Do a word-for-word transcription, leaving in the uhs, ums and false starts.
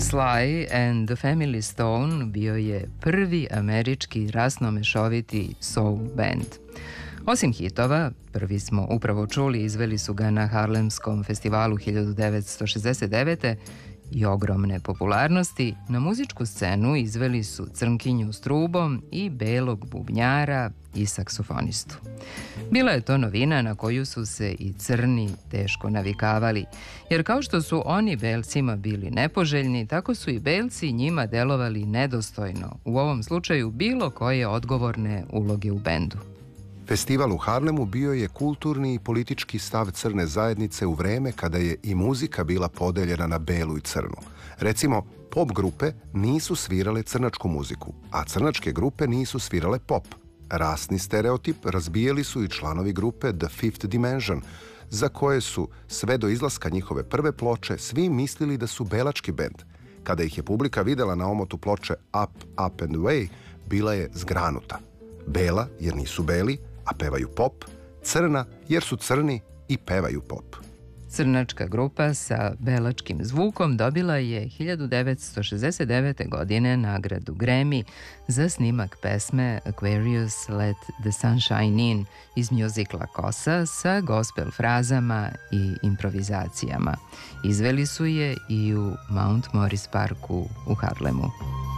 Sly and the Family Stone bio je prvi američki rasno-mešoviti soul band. Osim hitova, prvi smo upravo čuli, izveli su ga na Harlemskom festivalu hiljadu devetsto šezdeset devete i ogromne popularnosti, na muzičku scenu izveli su crnkinju s trubom i belog bubnjara i saksofonistu. Bila je to novina na koju su se i crni teško navikavali, jer kao što su oni belcima bili nepoželjni, tako su i belci njima delovali nedostojno, u ovom slučaju bilo koje odgovorne uloge u bendu. Festival u Harlemu bio je kulturni i politički stav crne zajednice u vreme kada je i muzika bila podeljena na belu i crnu. Recimo, pop grupe nisu svirale crnačku muziku, a crnačke grupe nisu svirale pop. Rasni stereotip razbijeli su i članovi grupe The Fifth Dimension, za koje su sve do izlaska njihove prve ploče svi mislili da su belački bend. Kada ih je publika videla na omotu ploče Up, Up and Away, bila je zgranuta. Bela jer nisu beli, a pevaju pop, crna jer su crni i pevaju pop. Crnačka grupa sa belačkim zvukom dobila je hiljadu devetsto šezdeset devete. godine nagradu Grammy za snimak pesme Aquarius Let the Sunshine In iz mjuzikla Kosa sa gospel frazama i improvizacijama. Izveli su je i u Mount Morris Parku u Harlemu.